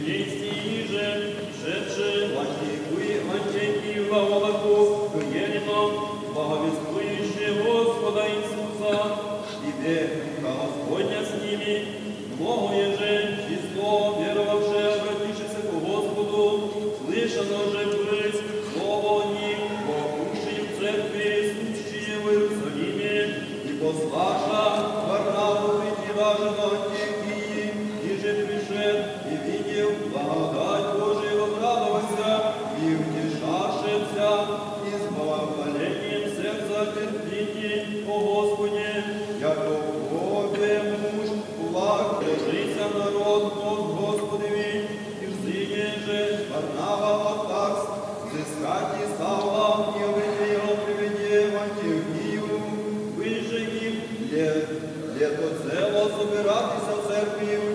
Есть же, шедши, мальчики в Авалаку, Гуенином, благовествующие Господа Иисуса, иде, Господня с ними, многое же число, веровавшее, обратившееся к Господу, слышано же ввысь слово о них, покушие в церкви, сущие в Иерусалиме, и послаша Варнаву и ражено Антиохии, и же пришед, и видел благодать Божию, возрадовался, и утешашься, и с благоволением сердца терпите, о Господи, яко Боже муж, благ, ложися народ,